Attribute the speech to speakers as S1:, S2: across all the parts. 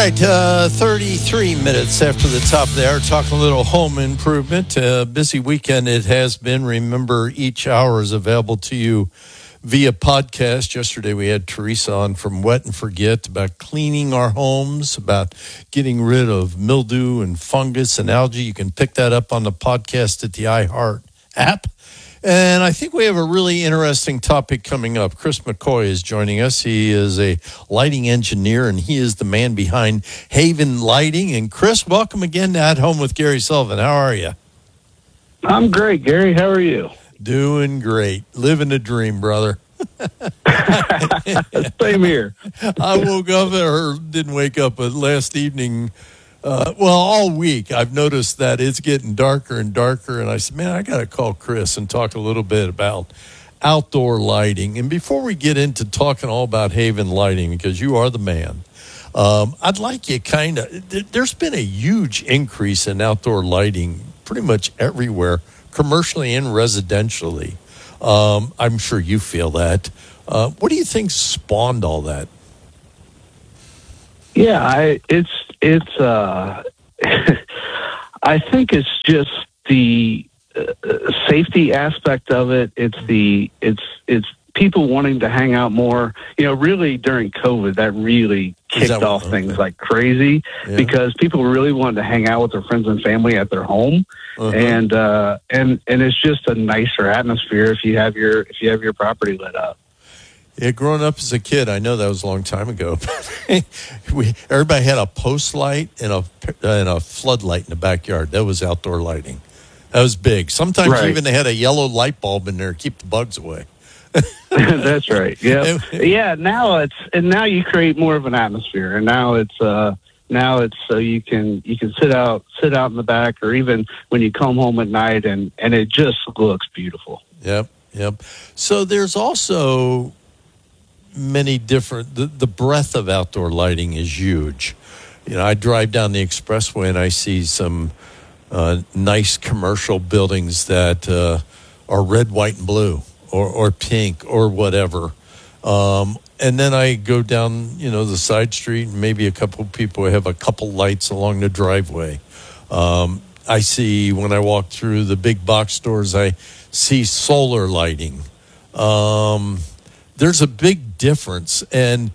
S1: right, 33 minutes after the top of the hour, talking a little home improvement. Busy weekend it has been. Remember, each hour is available to you via podcast. Yesterday we had Teresa on from Wet and Forget about cleaning our homes, about getting rid of mildew and fungus and algae. You can pick that up on the podcast at the iHeart app. And I think we have a really interesting topic coming up. Chris McCoy is joining us. He is a lighting engineer, and he is the man behind Haven Lighting. And Chris, welcome again to At Home with Gary Sullivan. How are you?
S2: I'm great, Gary. How are you?
S1: Doing great. Living a dream, brother.
S2: Same here.
S1: I woke up, or didn't wake up, but last evening, all week, I've noticed that it's getting darker and darker. And I said, man, I got to call Chris and talk a little bit about outdoor lighting. And before we get into talking all about Haven Lighting, because you are the man, I'd like you there's been a huge increase in outdoor lighting pretty much everywhere, commercially and residentially. I'm sure you feel that. What do you think spawned all that?
S2: Yeah, it's. I think it's just the safety aspect of it. It's people wanting to hang out more. You know, really during COVID, that really kicked off things like crazy because people really wanted to hang out with their friends and family at their home, and it's just a nicer atmosphere if you have your property lit up.
S1: Yeah, growing up as a kid, I know that was a long time ago. Everybody had a post light and a floodlight in the backyard. That was outdoor lighting. That was big. Sometimes even they had a yellow light bulb in there to keep the bugs away.
S2: That's right. Yeah, yeah. Now you create more of an atmosphere, and now it's so you can sit out in the back, or even when you come home at night, and it just looks beautiful.
S1: Yep. So there's also many different, the breadth of outdoor lighting is huge. You know, I drive down the expressway and I see some nice commercial buildings that are red, white, and blue, or pink, or whatever. And then I go down, the side street, and maybe a couple of people have a couple lights along the driveway. I see, when I walk through the big box stores, I see solar lighting. There's a big difference. And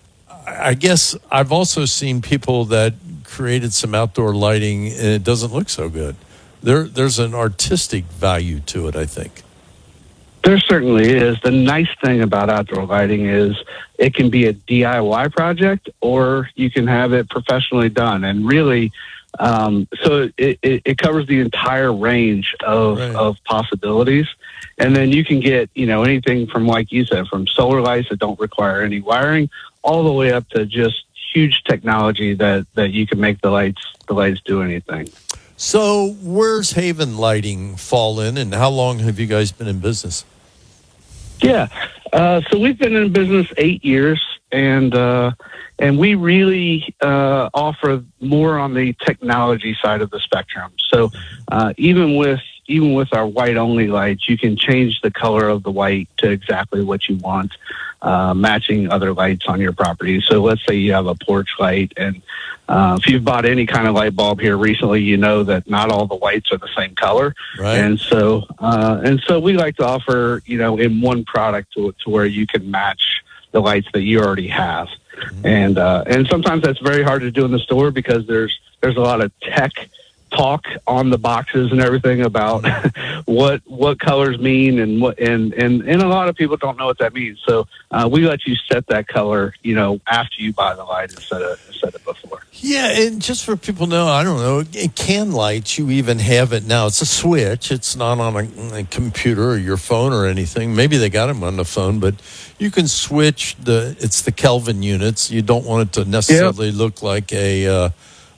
S1: I guess I've also seen people that created some outdoor lighting and it doesn't look so good. There's an artistic value to it, I think.
S2: There certainly is. The nice thing about outdoor lighting is it can be a DIY project, or you can have it professionally done. And really, so it covers the entire range of possibilities. And then you can get, anything from, like you said, from solar lights that don't require any wiring, all the way up to just huge technology that you can make the lights do anything.
S1: So where's Haven Lighting fall in, and how long have you guys been in business?
S2: Yeah. So we've been in business 8 years, and we really offer more on the technology side of the spectrum. So even with our white only lights, you can change the color of the white to exactly what you want, matching other lights on your property. So let's say you have a porch light, and if you've bought any kind of light bulb here recently, you know that not all the whites are the same color.
S1: Right.
S2: And so we like to offer, in one product to where you can match the lights that you already have. Mm-hmm. And sometimes that's very hard to do in the store because there's a lot of tech talk on the boxes and everything about what colors mean and a lot of people don't know what that means. So we let you set that color, after you buy the light instead of before.
S1: Yeah, and just for people to know, I don't know, can lights, you even have it now. It's a switch. It's not on a computer or your phone or anything. Maybe they got them on the phone, but you can switch it's the Kelvin units. You don't want it to necessarily look like a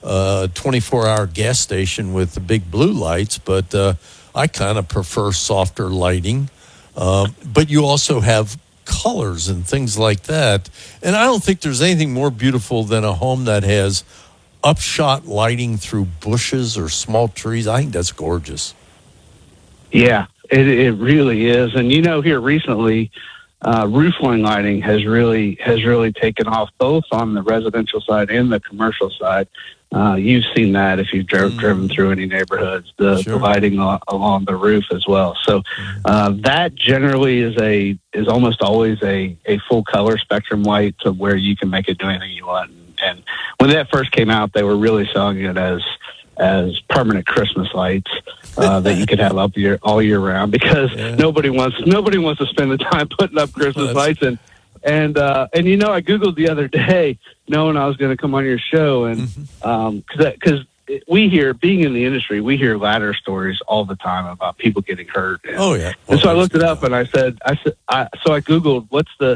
S1: 24-hour gas station with the big blue lights, but I kind of prefer softer lighting. But you also have colors and things like that. And I don't think there's anything more beautiful than a home that has upshot lighting through bushes or small trees. I think that's gorgeous.
S2: Yeah, it really is. And, here recently, roof line lighting has really taken off, both on the residential side and the commercial side. You've seen that if you've driven through any neighborhoods, the lighting along the roof as well. So that generally is almost always a full color spectrum light, to where you can make it do anything you want. And when that first came out, they were really selling it as permanent Christmas lights that you could have up all year round, because nobody wants to spend the time putting up Christmas lights. And I Googled the other day, knowing I was going to come on your show, and because we hear, being in the industry, we hear ladder stories all the time about people getting hurt. And, and so I looked it up, and I Googled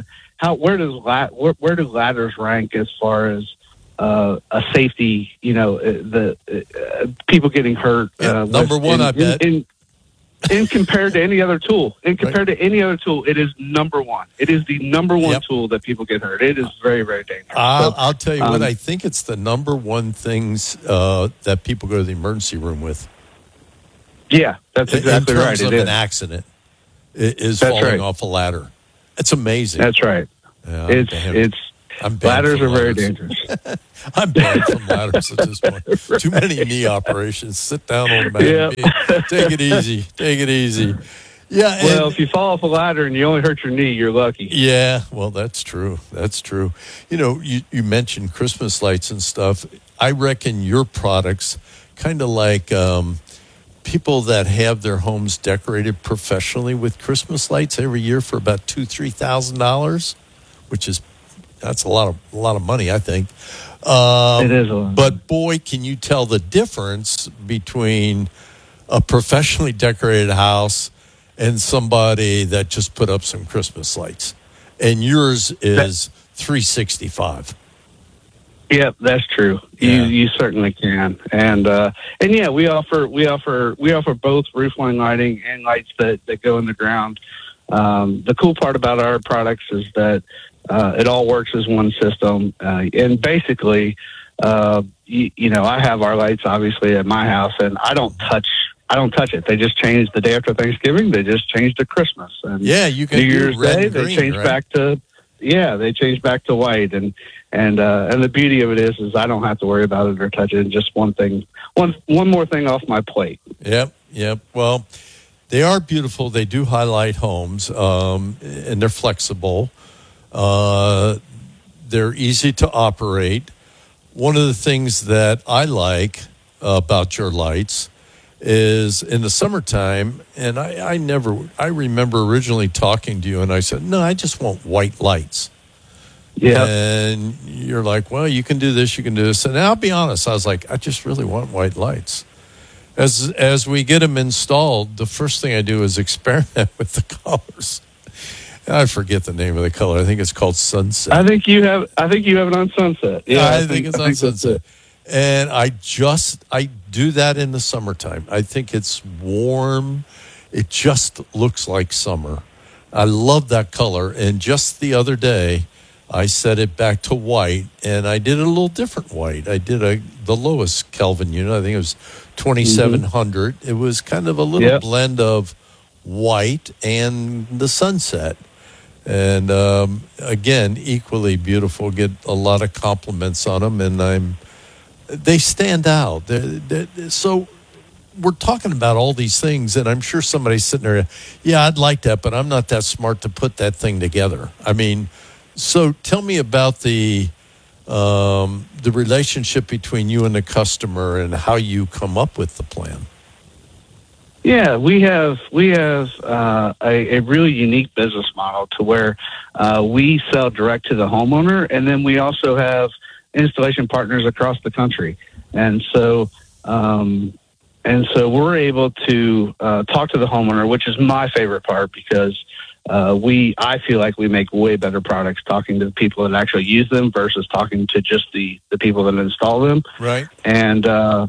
S2: where do ladders rank as far as a safety, people getting hurt.
S1: Number one, I bet.
S2: And compared to any other tool, it is number one. It is the number one tool that people get hurt. It is very, very dangerous.
S1: I'll tell you what, I think it's the number one things that people go to the emergency room with.
S2: Yeah, that's exactly right.
S1: In terms of an accident, is falling off a ladder. It's amazing.
S2: That's right.
S1: Yeah,
S2: ladders are very dangerous.
S1: I'm banned from ladders at this point. Right. Too many knee operations. Sit down, old man.
S2: Yeah.
S1: Take it easy. Yeah.
S2: Well, if you fall off a ladder and you only hurt your knee, you're lucky.
S1: Yeah. Well, that's true. You mentioned Christmas lights and stuff. I reckon your products, kind of like people that have their homes decorated professionally with Christmas lights every year for about $2,000-$3,000, that's a lot of money, I think.
S2: It is a lot.
S1: But boy, can you tell the difference between a professionally decorated house and somebody that just put up some Christmas lights. And yours is 365.
S2: Yep, that's true.
S1: Yeah.
S2: You certainly can. And yeah, we offer both roof line lighting and lights that go in the ground. The cool part about our products is that it all works as one system, and basically, I have our lights obviously at my house, and I don't touch it. They just changed the day after Thanksgiving. They just changed to Christmas, and
S1: you can
S2: New Year's Day
S1: green,
S2: they changed
S1: right?
S2: back to white, and the beauty of it is I don't have to worry about it or touch it. Just one more thing off my plate.
S1: Yep. Well, they are beautiful. They do highlight homes, and they're flexible. They're easy to operate. One of the things that I like about your lights is in the summertime, and I remember originally talking to you, and I said, no, I just want white lights.
S2: Yeah.
S1: And you're like, well, you can do this, you can do this. And I'll be honest, I was like, I just really want white lights. As we get them installed, the first thing I do is experiment with the colors. I forget the name of the color. I think it's called Sunset.
S2: I think you have it on Sunset. Yeah,
S1: I think it's on Sunset. And I do that in the summertime. I think it's warm. It just looks like summer. I love that color. And just the other day, I set it back to white, and I did it a little different white. I did the lowest Kelvin unit. I think it was 2700. It was kind of a little blend of white and the sunset. And again, equally beautiful. Get a lot of compliments on them, and they stand out. So we're talking about all these things, and I'm sure somebody's sitting there. Yeah, I'd like that, but I'm not that smart to put that thing together. I mean, so tell me about the relationship between you and the customer and how you come up with the plan.
S2: Yeah, we have a really unique business model to where we sell direct to the homeowner, and then we also have installation partners across the country, and so we're able to talk to the homeowner, which is my favorite part, because I feel like we make way better products talking to the people that actually use them versus talking to just the people that install them.
S1: Right.
S2: And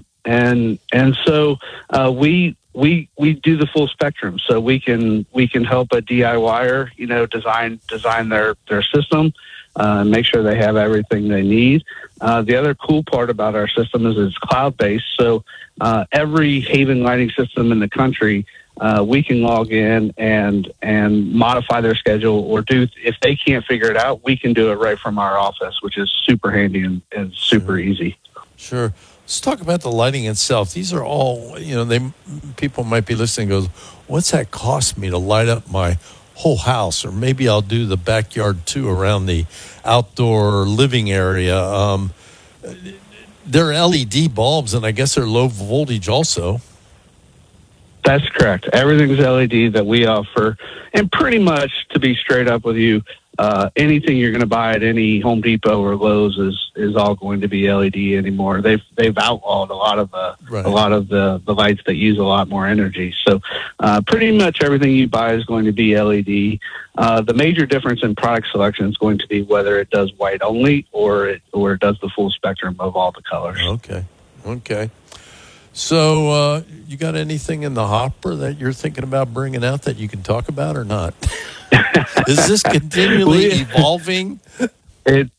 S2: so we do the full spectrum. So we can help a DIYer, design their system. make sure they have everything they need. The other cool part about our system is it's cloud-based, so every Haven lighting system in the country, we can log in and modify their schedule, or if they can't figure it out, we can do it right from our office, which is super handy and super easy.
S1: Sure. Let's talk about the lighting itself. These are all, people might be listening and goes, what's that cost me to light up my whole house? Or maybe I'll do the backyard too, around the outdoor living area. They're LED bulbs, and I guess they're low voltage also.
S2: That's correct. Everything's LED that we offer. And pretty much, to be straight up with you, anything you're going to buy at any Home Depot or Lowe's is all going to be LED anymore. They've outlawed a lot of the lights that use a lot more energy. So pretty much everything you buy is going to be LED. The major difference in product selection is going to be whether it does white only or it does the full spectrum of all the colors.
S1: Okay. So you got anything in the hopper that you're thinking about bringing out that you can talk about or not? Is this continually evolving?
S2: It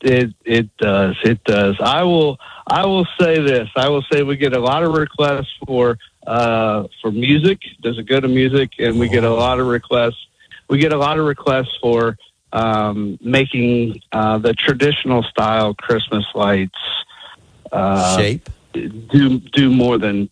S2: does. I will say this. I will say we get a lot of requests for music. Does it go to music? And we get a lot of requests. We get a lot of requests for making the traditional style Christmas lights
S1: shape.
S2: Do more than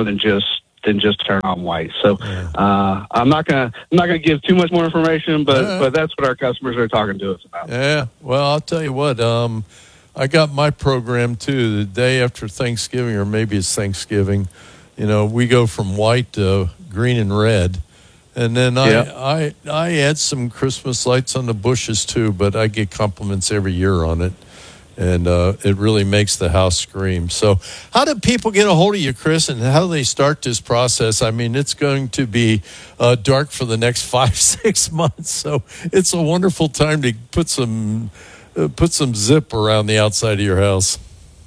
S2: just turn on white. So I'm not gonna give too much more information, but that's what our customers are talking to us about.
S1: Yeah. Well, I'll tell you what. I got my program too. The day after Thanksgiving, or maybe it's Thanksgiving, we go from white to green and red, and then I add some Christmas lights on the bushes too. But I get compliments every year on it. And it really makes the house scream. So how do people get a hold of you, Chris, and how do they start this process? I mean, it's going to be dark for the next 5-6 months. So it's a wonderful time to put some zip around the outside of your house.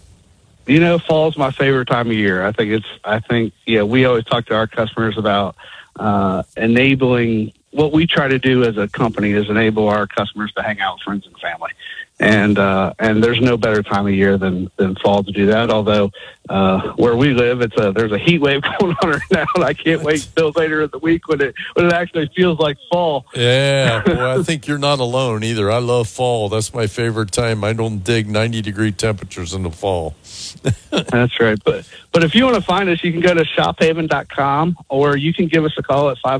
S2: Fall's my favorite time of year. I think we always talk to our customers about enabling. What we try to do as a company is enable our customers to hang out with friends and family. And there's no better time of year than fall to do that. Although where we live, there's a heat wave going on right now, and I can't wait till later in the week when it actually feels like fall.
S1: Yeah, well, I think you're not alone either. I love fall. That's my favorite time. I don't dig 90-degree temperatures in the fall.
S2: That's right. But if you want to find us, you can go to shophaven.com, or you can give us a call at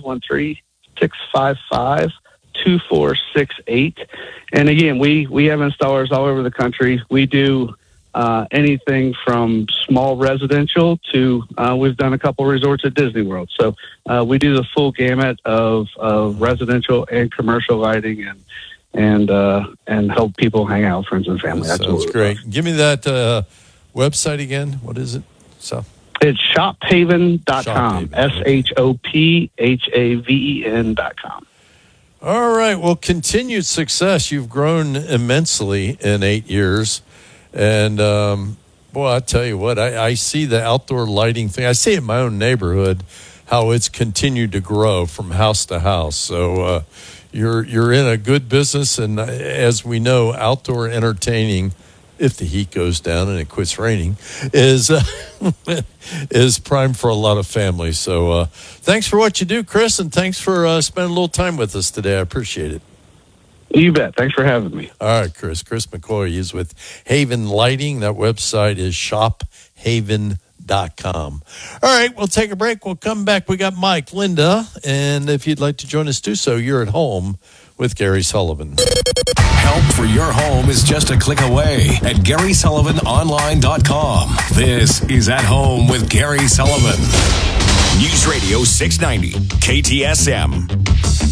S2: 513-655-2468. And again, we have installers all over the country. We do anything from small residential to we've done a couple resorts at Disney World. So we do the full gamut of residential and commercial lighting and help people hang out with friends and family.
S1: That sounds great. Give me that website again. What is it? So
S2: it's shophaven.com. shophaven.com.
S1: All right. Well, continued success. You've grown immensely in 8 years. And, I tell you what, I see the outdoor lighting thing. I see it in my own neighborhood, how it's continued to grow from house to house. So you're in a good business. And as we know, outdoor entertaining, if the heat goes down and it quits raining, is prime for a lot of families. So thanks for what you do, Chris, and thanks for spending a little time with us today. I appreciate it.
S2: You bet. Thanks for having me.
S1: All right, Chris. Chris McCoy is with Haven Lighting. That website is shophaven.com. All right, we'll take a break. We'll come back. We got Mike, Linda, and if you'd like to join us, do so. You're at home with Gary Sullivan.
S3: Help for your home is just a click away at GarySullivanOnline.com. This is At Home with Gary Sullivan.
S4: News Radio 690, KTSM.